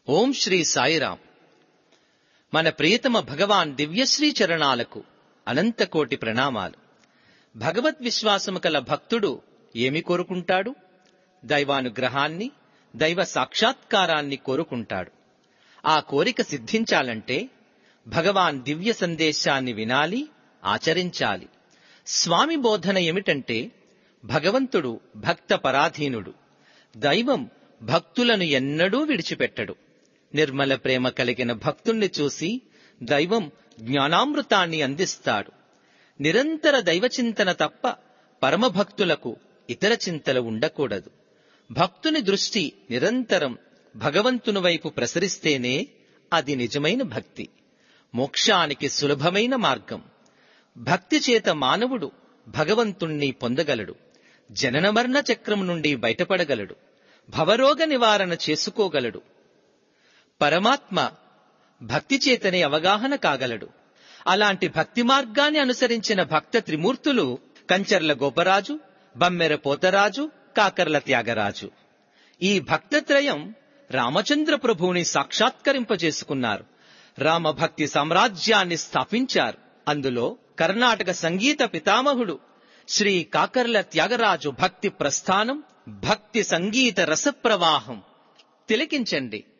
ఓం శ్రీ సాయిరాం. మన ప్రియతమ భగవాన్ దివ్యశ్రీ చరణాలకు అనంతకోటి ప్రణామాలు. భగవద్విశ్వాసము కల భక్తుడు ఏమి కోరుకుంటాడు? దైవానుగ్రహాన్ని, దైవ సాక్షాత్కారాన్ని కోరుకుంటాడు. ఆ కోరిక సిద్ధించాలంటే భగవాన్ దివ్య సందేశాన్ని వినాలి, ఆచరించాలి. స్వామి బోధన ఏమిటంటే భగవంతుడు భక్త పరాధీనుడు. దైవం భక్తులను ఎన్నడూ విడిచిపెట్టడు. నిర్మల ప్రేమ కలిగిన భక్తుణ్ణి చూసి దైవం జ్ఞానామృతాన్ని అందిస్తాడు. నిరంతర దైవచింతన తప్ప పరమభక్తులకు ఇతర చింతలు ఉండకూడదు. భక్తుని దృష్టి నిరంతరం భగవంతుని వైపు ప్రసరిస్తేనే అది నిజమైన భక్తి, మోక్షానికి సులభమైన మార్గం. భక్తి చేత మానవుడు భగవంతుణ్ణి పొందగలడు, జనన మరణ చక్రం నుండి బయటపడగలడు, భవరోగ నివారణ చేసుకోగలడు. పరమాత్మ భక్తి చేతనే అవగాహన కాగలడు. అలాంటి భక్తి మార్గాన్ని అనుసరించిన భక్త త్రిమూర్తులు కంచర్ల గోపరాజు, బమ్మెర పోతరాజు, కాకర్ల త్యాగరాజు. ఈ భక్తత్రయం రామచంద్ర ప్రభువుని సాక్షాత్కరింపజేసుకున్నారు. రామభక్తి సామ్రాజ్యాన్ని స్థాపించారు. అందులో కర్ణాటక సంగీత పితామహుడు శ్రీ కాకర్ల త్యాగరాజు భక్తి ప్రస్థానం, భక్తి సంగీత రసప్రవాహం తిలకించండి.